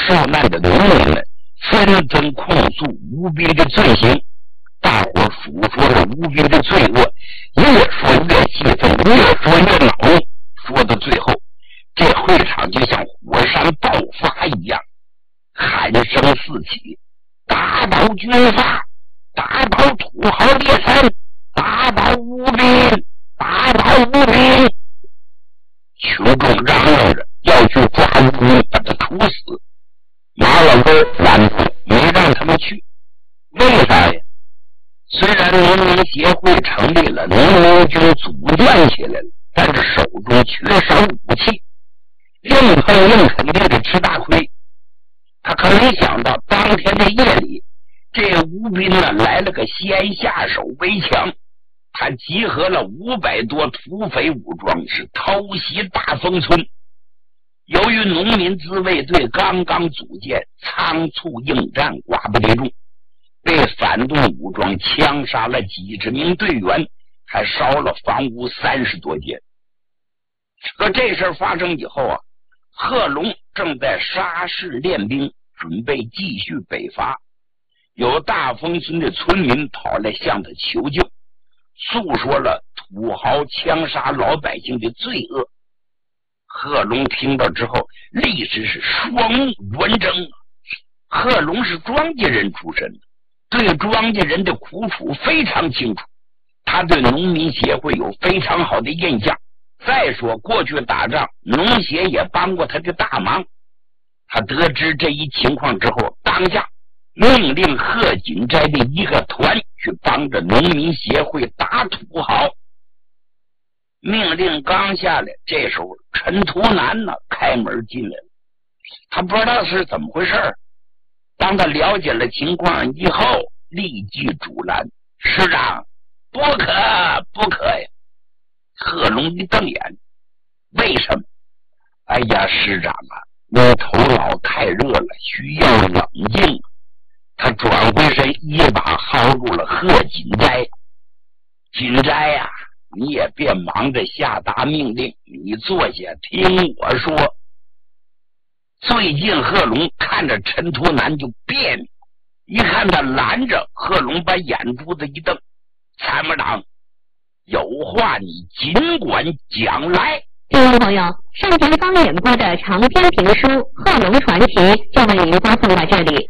受难的农民们纷纷控诉吴斌的罪行，大伙数说了吴斌的罪恶，越说越气愤，越说越恼怒，说到最后，这会场就像火山爆发一样，喊声四起，打倒军阀，打倒土豪劣绅，打倒吴斌，打倒吴斌！群众嚷嚷着要去抓吴斌，把他处死。马老根拦住，没让他们去。为啥呀？虽然农民协会成立了，农民军组建起来了，但是手中缺少武器，硬碰硬肯定得吃大亏。他可没想到当天的夜里，这吴斌呢来了个先下手为强，他集合了500多土匪武装，是偷袭大丰村。由于农民自卫队刚刚组建，仓促应战，寡不敌众，被反动武装枪杀了几十名队员，还烧了房屋30多间。可这事发生以后啊，贺龙正在沙市练兵，准备继续北伐。有大丰村的村民跑来向他求救，诉说了土豪枪杀老百姓的罪恶。贺龙听到之后，立时是双目圆睁。贺龙是庄稼人出身，对庄稼人的苦楚非常清楚，他对农民协会有非常好的印象。再说过去打仗，农协也帮过他的大忙。他得知这一情况之后，当下命令贺锦斋的一个团去帮着农民协会打土豪。命令刚下来，这时候陈图南呢开门进来了，他不知道是怎么回事。当他了解了情况以后，立即阻拦：“师长，不可呀！”贺龙一瞪眼：“为什么？”“哎呀，师长啊，你头脑太热了，需要冷静。”他转回身，一把薅住了贺锦斋。“锦斋呀，你也别忙着下达命令，你坐下听我说。”最近贺龙看着陈图南就别扭，一看他拦着，贺龙把眼珠子一瞪：“参谋长，有话你尽管讲来。” 听众朋友，上集刚演播的长篇评书《贺龙传奇》就为您播送到这里。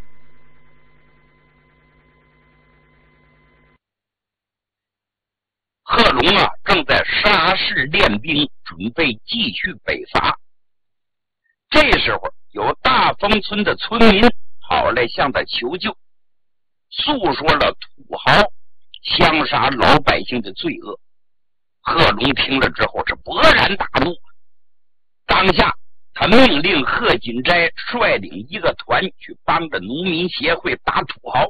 贺龙啊，正在沙市练兵，准备继续北伐。这时候，有大丰村的村民跑来向他求救，诉说了土豪枪杀老百姓的罪恶。贺龙听了之后是勃然大怒，当下他命令贺锦斋率领一个团去帮着农民协会打土豪。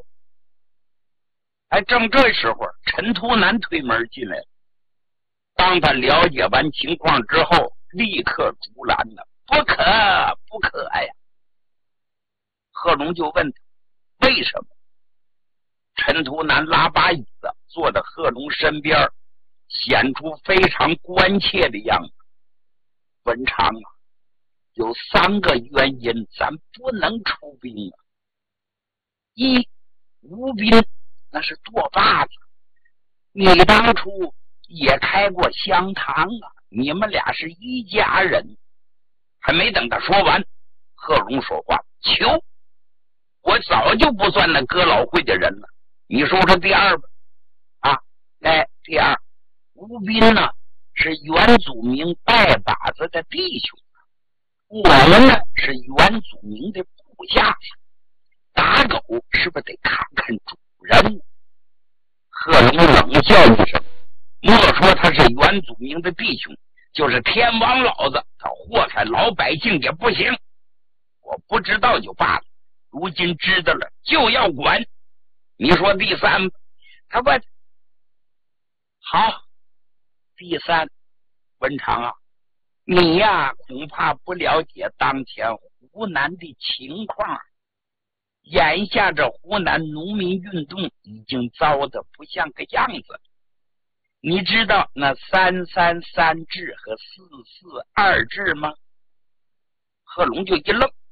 正这时候，陈图南推门进来了。当他了解完情况之后，立刻阻拦了：“不可呀！”贺龙就问他为什么。陈图南拉把椅子坐在贺龙身边，显出非常关切的样子。“文昌啊，有3个原因咱不能出兵啊。一，吴斌那是舵把子，你当初也开过香堂啊，你们俩是一家人。”还没等他说完，贺龙说话：“求，我早就不算那哥老会的人了。你说说第二吧。”第二，吴斌呢是原祖明拜把子的弟兄，我们呢是原祖明的部下，打狗是不是得看看主人？贺龙冷笑一声：“莫说他是原祖明的弟兄，就是天王老子，他祸害老百姓也不行。我不知道就罢了，如今知道了就要管。你说第三？”他问：“好，第三，文昌啊，你呀恐怕不了解当前湖南的情况。眼下这湖南农民运动已经糟得不像个样子。你知道那333制和442制吗？”贺龙就一愣：“